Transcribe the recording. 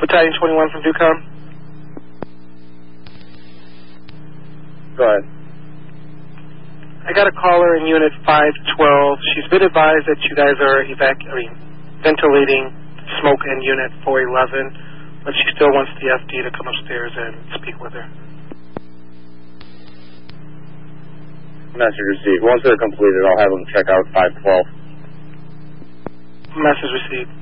Battalion 21 from DUCOM. Go ahead. I got a caller in Unit 512. She's been advised that you guys are ventilating smoke in Unit 411, but she still wants the FD to come upstairs and speak with her. Message received. Once they're completed, I'll have them check out 512. Message received.